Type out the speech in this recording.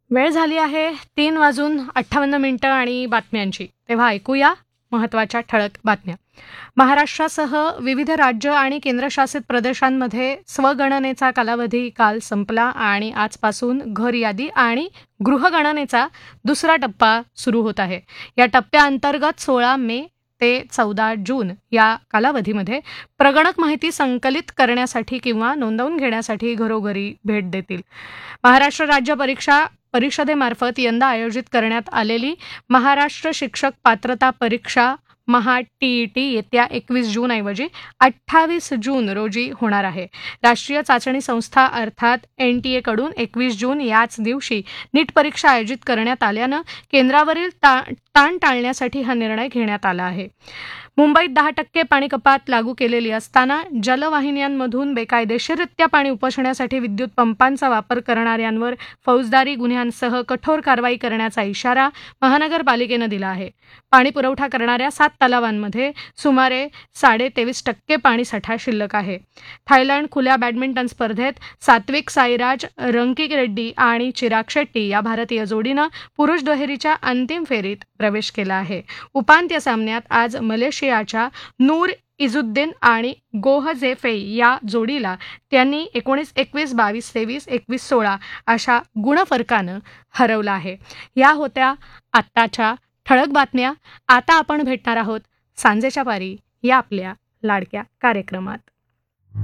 वेळ झाली आहे 3:58 आणि बातम्यांची. तेव्हा ऐकूया महत्त्वाच्या ठळक बातम्या. महाराष्ट्रासह विविध राज्य आणि केंद्रशासित प्रदेशांमध्ये स्वगणनेचा कालावधी काल संपला आणि आजपासून घर यादी आणि गृहगणनेचा दुसरा टप्पा सुरू होत आहे. या टप्प्याअंतर्गत 16 मे ते 14 जून या कालावधीमध्ये प्रगणक माहिती संकलित करण्यासाठी किंवा नोंदवून घेण्यासाठी घरोघरी भेट देतील. महाराष्ट्र राज्य परिषदेमार्फत यंदा आयोजित करण्यात आलेली महाराष्ट्र शिक्षक पात्रता परीक्षा टीईटी येत्या 21 जूनऐवजी 28 जून रोजी होणार आहे. राष्ट्रीय चाचणी संस्था अर्थात NTA कडून 21 जून याच दिवशी नीट परीक्षा आयोजित करण्यात आल्यानं केंद्रावरील ताण टाळण्यासाठी हा निर्णय घेण्यात आला आहे. मुंबईत 10% पाणी कपात लागू केलेली असताना जलवाहिन्यांमधून बेकायदेशीररित्या पाणी उपसण्यासाठी विद्युत पंपांचा वापर करणाऱ्यांवर फौजदारी गुन्ह्यांसह कठोर कारवाई करण्याचा इशारा महानगरपालिकेनं दिला आहे. पाणी पुरवठा करणाऱ्या 7 तलावांमध्ये सुमारे 23.5% पाणीसाठा शिल्लक आहे. थायलंड खुल्या बॅडमिंटन स्पर्धेत सात्विक साईराज, रंकीरेड्डी आणि चिराग शेट्टी या भारतीय जोडीनं पुरुष दुहेरीच्या अंतिम फेरीत प्रवेश केला आहे. उपांत्य सामन्यात आज मलेशियाच्या नूर इझुद्दीन आणि गोह झेफेई या जोडीला त्यांनी 19-21, 22-23, 21-16 अशा गुणफरकानं हरवलं आहे. या होत्या आत्ताच्या ठळक बातम्या. आता आपण भेटणार आहोत सांजेच्या पारी या आपल्या लाडक्या कार्यक्रमात.